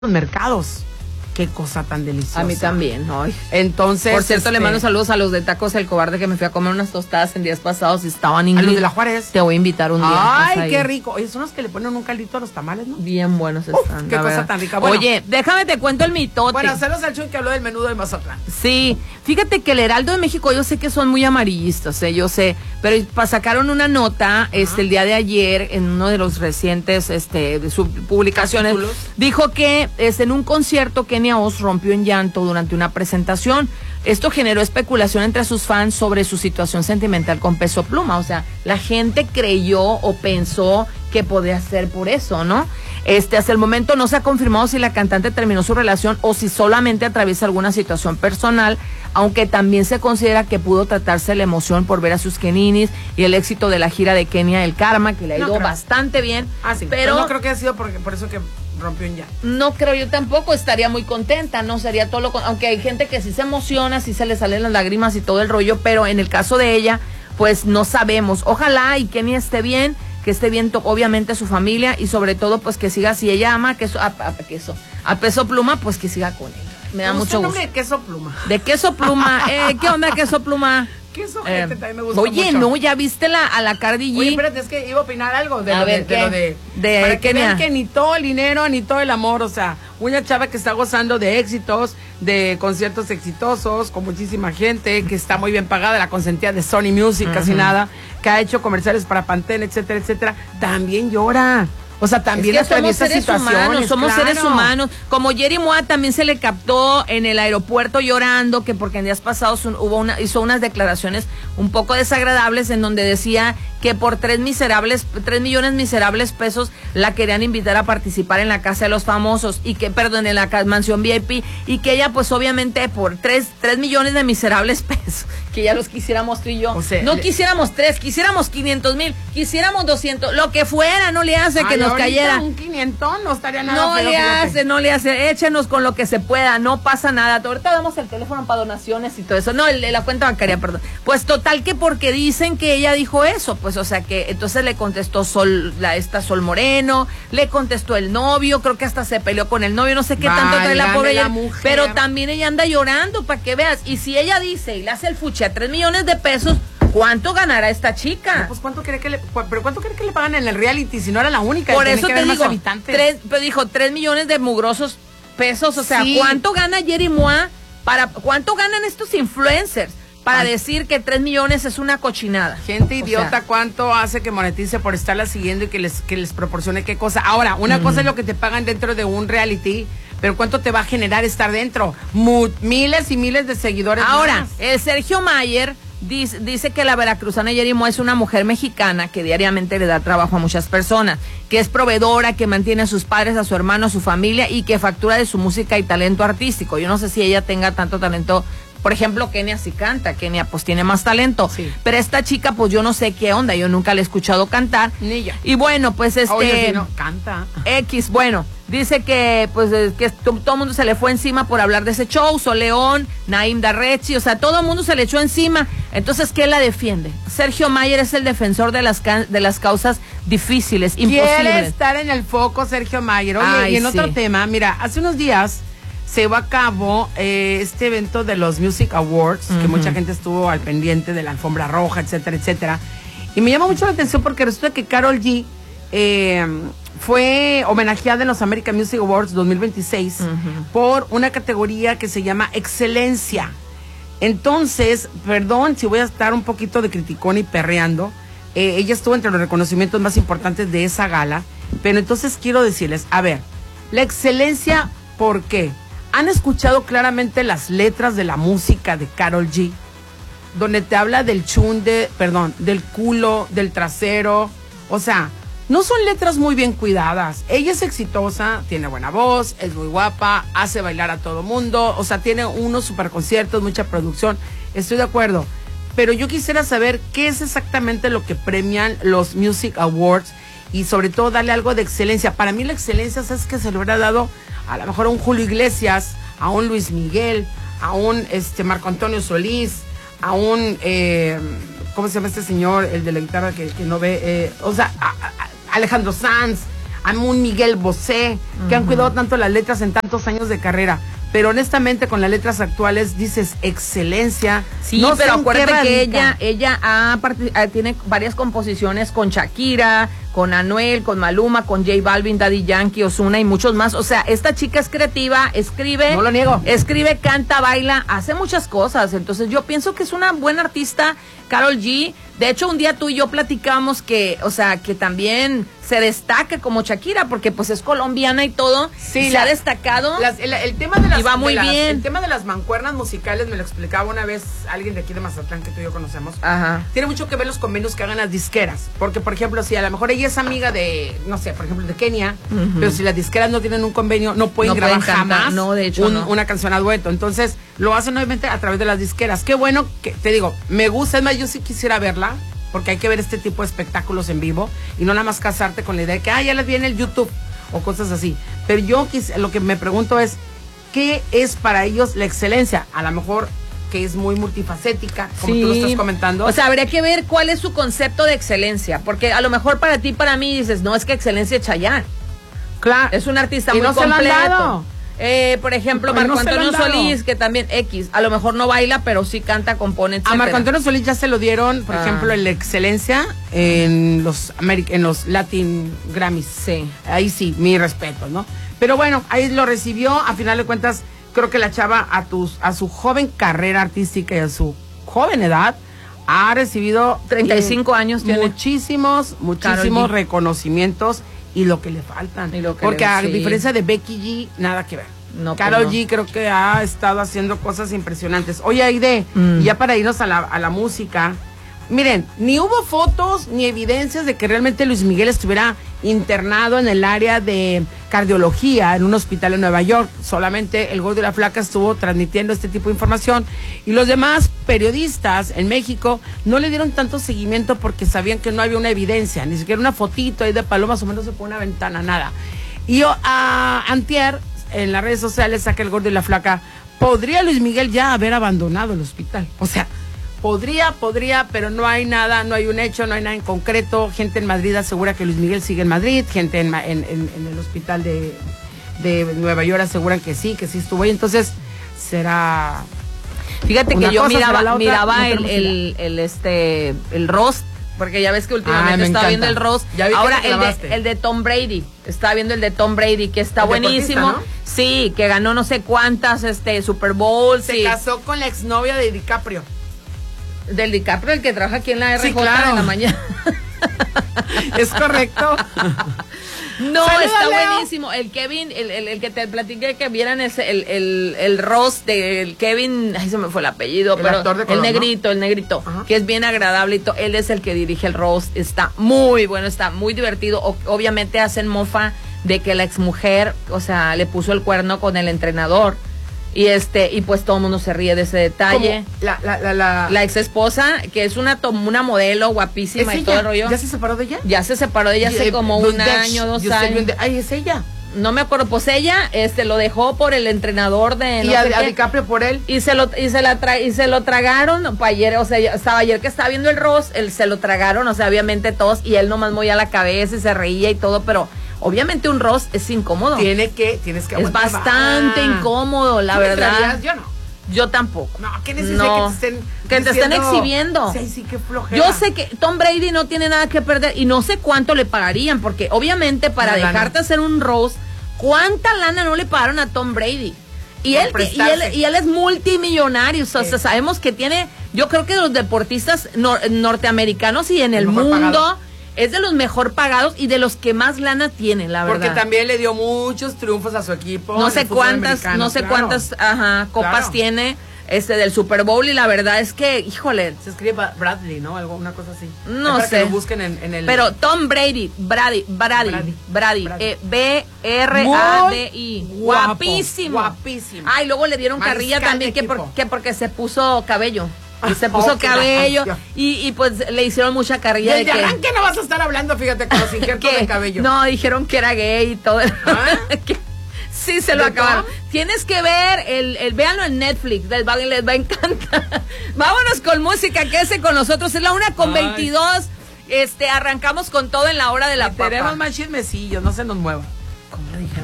los mercados. Qué cosa tan deliciosa. A mí también, ¿no? Entonces, por cierto, le mando saludos a los de Tacos El Cobarde, que me fui a comer unas tostadas en días pasados y estaban a los de la Juárez. Te voy a invitar un día. Ay, qué rico. Oye, son los que le ponen un caldito a los tamales, ¿no? Bien buenos están. Qué cosa tan rica. Bueno, oye, déjame te cuento el mitote. Bueno, saludos al Chuy que habló del menudo de Mazatlán. Sí, fíjate que el Heraldo de México, yo sé que son muy amarillistas, yo sé, pero sacaron una nota el día de ayer en uno de los recientes de sus publicaciones. ¿Capítulos? Dijo que en un concierto Kenia Oz rompió en llanto durante una presentación. Esto generó especulación entre sus fans sobre su situación sentimental con Peso Pluma. O sea, la gente creyó o pensó que podía ser por eso, ¿no? Hasta el momento no se ha confirmado si la cantante terminó su relación o si solamente atraviesa alguna situación personal, aunque también se considera que pudo tratarse la emoción por ver a sus keninis y el éxito de la gira de Kenia El Karma, que le ha ido bastante bien. Sí, pero no creo que haya sido por eso que rompió en llanto. No creo yo tampoco, estaría muy contenta, no sería todo aunque hay gente que sí se emociona, sí se le salen las lágrimas y todo el rollo, pero en el caso de ella, pues no sabemos. Ojalá y Kenia esté bien, que esté bien obviamente su familia y sobre todo pues que siga, si ella ama a Peso Pluma, pues que siga con él. Me da mucho gusto. De Queso Pluma. De Queso Pluma. ¿Qué onda Queso Pluma? Queso gente también me gusta oye, mucho. no, ya viste a la Cardi G. Oye, espérate, es que iba a opinar algo de a lo ver, de para que vean que ni todo el dinero, ni todo el amor, o sea, una chava que está gozando de éxitos, de conciertos exitosos, con muchísima gente, que está muy bien pagada, la consentida de Sony Music, casi nada, que ha hecho comerciales para Pantene, etcétera, etcétera, también llora. O sea, también atraviesa situaciones. Somos seres humanos. Como Jerry Moa también se le captó en el aeropuerto llorando, que porque en días pasados hizo unas declaraciones un poco desagradables en donde decía que por 3 millones miserables pesos la querían invitar a participar en la Casa de los Famosos en la mansión VIP, y que ella pues obviamente por 3 millones de miserables pesos, que ya los quisiéramos tú y yo. O sea, no quisiéramos 3, quisiéramos 500,000, quisiéramos 200, lo que fuera, no le hace que nos cayera. Un 500 no estaría nada. No le hace, échenos con lo que se pueda, no pasa nada. Ahorita damos el teléfono para donaciones y todo eso. No, la cuenta bancaria, perdón. Pues total que porque dicen que ella dijo eso, pues o sea que entonces le contestó Sol Moreno, le contestó el novio, creo que hasta se peleó con el novio, no sé qué tanto trae la pobre ella, pero también ella anda llorando para que veas. Y si ella dice y le hace el fuchi a 3 millones de pesos, ¿cuánto ganará esta chica? No, pues ¿cuánto cree que le pagan en el reality si no era la única? Por eso te digo, pero dijo 3 millones de mugrosos pesos, o sea, sí. ¿Cuánto gana Jerry Moa? ¿Cuánto ganan estos influencers para decir que 3 millones es una cochinada? Gente idiota, ¿cuánto hace que monetice por estarla siguiendo y que les proporcione qué cosa? Ahora, una cosa es lo que te pagan dentro de un reality, pero ¿cuánto te va a generar estar dentro? Miles y miles de seguidores. Ahora, Sergio Mayer dice que la veracruzana Jerry Moa es una mujer mexicana que diariamente le da trabajo a muchas personas, que es proveedora, que mantiene a sus padres, a su hermano, a su familia y que factura de su música y talento artístico. Yo no sé si ella tenga tanto talento. Por ejemplo, Kenia sí canta, Kenia pues tiene más talento, sí. Pero esta chica pues yo no sé qué onda, yo nunca la he escuchado cantar. Ni yo. Y bueno, pues Oye, si no, canta. Bueno, dice que pues que todo el mundo se le fue encima por hablar de ese show, Soleón, Naim Darrechi, o sea, todo el mundo se le echó encima. Entonces, ¿quién la defiende? Sergio Mayer es el defensor de las causas difíciles, imposibles. Quiere estar en el foco Sergio Mayer. Oye, y en otro tema, mira, hace unos días se llevó a cabo este evento de los Music Awards, que mucha gente estuvo al pendiente de la alfombra roja, etcétera, etcétera. Y me llama mucho la atención porque resulta que Karol G fue homenajeada en los American Music Awards 2026 por una categoría que se llama Excelencia. Entonces, perdón si voy a estar un poquito de criticón y perreando, ella estuvo entre los reconocimientos más importantes de esa gala, pero entonces quiero decirles, a ver, la excelencia, ¿por qué? ¿Han escuchado claramente las letras de la música de Karol G? Donde te habla del del culo, del trasero. O sea, no son letras muy bien cuidadas. Ella es exitosa, tiene buena voz, es muy guapa, hace bailar a todo mundo. O sea, tiene unos super conciertos, mucha producción. Estoy de acuerdo. Pero yo quisiera saber qué es exactamente lo que premian los Music Awards y sobre todo darle algo de excelencia. Para mí la excelencia es que se le hubiera dado a lo mejor a un Julio Iglesias, a un Luis Miguel, a un Marco Antonio Solís, a un ¿cómo se llama este señor? El de la guitarra que no ve, o sea, Alejandro Sanz, a un Miguel Bosé, que han cuidado tanto las letras en tantos años de carrera. Pero honestamente con las letras actuales dices excelencia. Sí, no, pero acuérdate que ella tiene varias composiciones con Shakira, con Anuel, con Maluma, con J Balvin, Daddy Yankee, Ozuna y muchos más. O sea, esta chica es creativa, escribe, no lo niego, escribe, canta, baila, hace muchas cosas. Entonces yo pienso que es una buena artista, Karol G. De hecho, un día tú y yo platicamos que, o sea, que también se destaca como Shakira, porque pues es colombiana y todo. Sí, se ha destacado. El tema de las, y va muy bien. El tema de las mancuernas musicales me lo explicaba una vez alguien de aquí de Mazatlán que tú y yo conocemos. Ajá. Tiene mucho que ver los convenios que hagan las disqueras. Porque, por ejemplo, si a lo mejor ella es amiga de, no sé, por ejemplo, de Kenia, pero si las disqueras no tienen un convenio, no pueden grabar jamás de hecho, una canción a dueto. Entonces, lo hacen obviamente a través de las disqueras. Qué bueno que, te digo, me gusta, es más, yo sí quisiera verla, porque hay que ver este tipo de espectáculos en vivo y no nada más casarte con la idea de que, ya les viene el YouTube o cosas así. Pero yo lo que me pregunto es, ¿qué es para ellos la excelencia? A lo mejor que es muy multifacética, como tú lo estás comentando. O sea, habría que ver cuál es su concepto de excelencia, porque a lo mejor para ti, para mí, dices, no, es que excelencia es Chayanne. Claro. Es un artista muy completo. Por ejemplo, Marco Antonio Solís, que también a lo mejor no baila, pero sí canta, compone, etcétera. A Marco Antonio Solís ya se lo dieron, por ejemplo, en la excelencia en los Latin Grammys. Sí. Ahí sí, mi respeto, ¿no? Pero bueno, ahí lo recibió, a final de cuentas, creo que la chava a su joven carrera artística y a su joven edad ha recibido 35 años, muchísimos reconocimientos. Y lo que le faltan. Porque a diferencia de Becky G, nada que ver. No, Karol G creo que ha estado haciendo cosas impresionantes. Oye, Aide, ya para irnos a la música, miren, ni hubo fotos ni evidencias de que realmente Luis Miguel estuviera internado en el área de cardiología en un hospital en Nueva York. Solamente el Gordo y la Flaca estuvo transmitiendo este tipo de información y los demás periodistas en México no le dieron tanto seguimiento porque sabían que no había una evidencia, ni siquiera una fotito ahí de palomas o menos por una ventana, nada. Y yo antier en las redes sociales saqué el Gordo y la Flaca, ¿podría Luis Miguel ya haber abandonado el hospital? O sea, podría, pero no hay nada, no hay un hecho, no hay nada en concreto. Gente en Madrid asegura que Luis Miguel sigue en Madrid, gente en el hospital de Nueva York aseguran que sí estuvo ahí. Entonces, será... Fíjate que yo miraba el roast, porque ya ves que últimamente estaba viendo el roast. Ahora el de Tom Brady, estaba viendo el de Tom Brady, que está buenísimo. ¿No? Sí, que ganó no sé cuántas Super Bowls. Se casó con la exnovia de DiCaprio. Del DiCaprio, el que trabaja aquí en la RJ en la mañana. Es correcto. No, saluda, está Leo. Buenísimo. El Kevin, el que te platiqué que vieran el roast del Kevin, ay, se me fue el apellido, el pero actor de color, el negrito, ajá, que es bien agradable y todo. Él es el que dirige el roast. Está muy bueno, está muy divertido. Obviamente hacen mofa de que la exmujer, o sea, le puso el cuerno con el entrenador. Y pues todo el mundo se ríe de ese detalle. La ex esposa, que es una modelo guapísima y todo el rollo. ¿Ya se separó de ella? Ya se separó de ella hace como un año, 2 años. Ay, es ella. No me acuerdo, pues ella lo dejó por el entrenador de y a DiCaprio por él. Y se lo tragaron ayer, o sea, ayer que estaba viendo el roast, se lo tragaron, o sea, obviamente todos, y él nomás movía la cabeza y se reía y todo, pero obviamente un roast es incómodo. Tienes que es bastante incómodo, la verdad. Yo no. Yo tampoco. No, ¿qué necesidad que te estén exhibiendo? Sí, qué flojera. Yo sé que Tom Brady no tiene nada que perder y no sé cuánto le pagarían, porque obviamente para dejarte hacer un roast, ¿cuánta lana no le pagaron a Tom Brady? Y él es multimillonario, o sea, sabemos que tiene, yo creo que de los deportistas norteamericanos y en el mundo pagado. Es de los mejor pagados y de los que más lana tienen, la verdad. Porque también le dio muchos triunfos a su equipo. No sé cuántas copas tiene del Super Bowl, y la verdad es que, híjole. Se escribe Bradley, ¿no? Una cosa así. No sé. Que lo busquen en el... Pero Tom Brady, Brady, B-R-A-D-I. Guapísimo. Ay, luego le dieron carrilla también que porque se puso cabello. Y se puso cabello y pues le hicieron mucha carrilla. Desde arranque no vas a estar hablando, fíjate, con los injertos de cabello. No, dijeron que era gay y todo. Sí, se lo acabaron. Tienes que ver, véanlo en Netflix, les va a encantar. Vámonos con música, quédese con nosotros, es la 1:22. Arrancamos con todo en la hora de la papa. Tenemos más chismecillos, no se nos mueva. ¿Cómo le dijeron?